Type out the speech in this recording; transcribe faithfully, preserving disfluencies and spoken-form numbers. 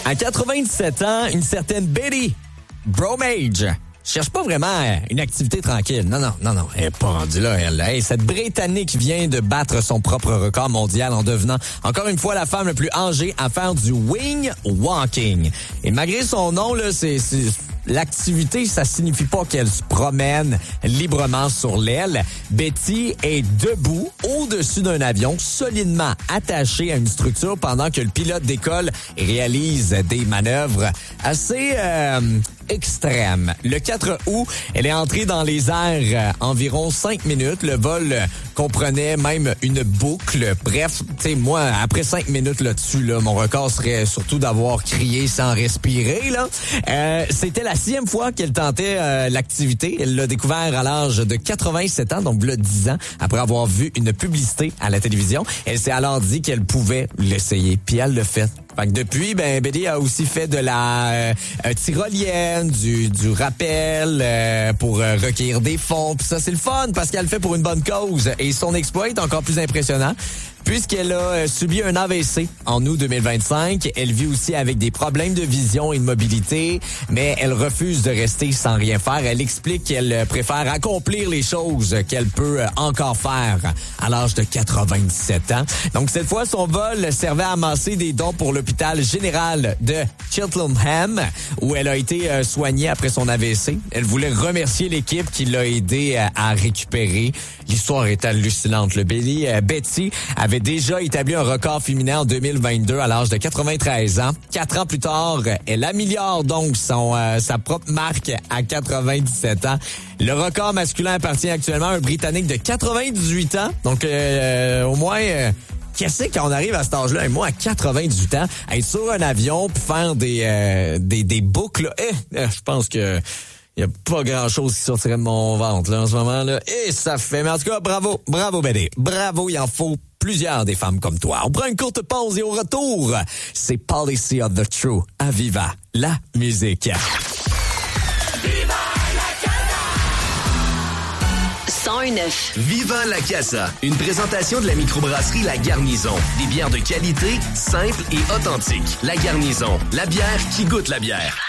À quatre-vingt-dix-sept ans, une certaine Betty Bromage cherche pas vraiment une activité tranquille. Non, non, non, non. Elle est pas rendue là, elle. Hey, cette Britannique vient de battre son propre record mondial en devenant encore une fois la femme la plus âgée à faire du wing walking. Et malgré son nom, là, c'est... c'est... l'activité, ça signifie pas qu'elle se promène librement sur l'aile. Betty est debout au-dessus d'un avion, solidement attaché à une structure pendant que le pilote décolle et réalise des manœuvres assez euh, extrêmes. Le quatre août, elle est entrée dans les airs environ cinq minutes. Le vol comprenait même une boucle. Bref, tu sais, moi, après cinq minutes là-dessus, là, mon record serait surtout d'avoir crié sans respirer. Là, euh, c'était la sixième fois qu'elle tentait euh, l'activité. Elle l'a découvert à l'âge de quatre-vingt-sept ans, donc là, dix ans, après avoir vu une publicité à la télévision. Elle s'est alors dit qu'elle pouvait l'essayer, puis elle l'a fait. Fait que depuis, ben Betty a aussi fait de la euh, tyrolienne, du, du rappel euh, pour euh, recueillir des fonds. Puis ça, c'est le fun parce qu'elle le fait pour une bonne cause. Et son exploit est encore plus impressionnant puisqu'elle a euh, subi un A V C en août deux mille vingt-cinq. Elle vit aussi avec des problèmes de vision et de mobilité, mais elle refuse de rester sans rien faire. Elle explique qu'elle préfère accomplir les choses qu'elle peut encore faire à l'âge de quatre-vingt-dix-sept ans. Donc cette fois, son vol servait à amasser des dons pour l'hôpital général de Cheltenham, où elle a été euh, soignée après son A V C. Elle voulait remercier l'équipe qui l'a aidé à, à récupérer. L'histoire est hallucinante. Le Betty, euh, Betty avait déjà établi un record féminin en deux mille vingt-deux à l'âge de quatre-vingt-treize ans. Quatre ans plus tard, elle améliore donc son euh, sa propre marque à quatre-vingt-dix-sept ans. Le record masculin appartient actuellement à un Britannique de quatre-vingt-dix-huit ans. Donc, euh, au moins... Euh, Qu'est-ce que quand on arrive à cet âge-là, et moi à quatre-vingt-dix-huit ans, être sur un avion puis faire des euh, des des boucles, eh, eh, je pense que il y a pas grand-chose qui sortirait de mon ventre là en ce moment là. Et ça fait, mais en tout cas, bravo, bravo Betty, bravo, il en faut plusieurs des femmes comme toi. On prend une courte pause et au retour, c'est Policy of the True à Viva la musique. cent neuf. Viva la Casa, une présentation de la microbrasserie La Garnison. Des bières de qualité, simples et authentiques. La Garnison, la bière qui goûte la bière.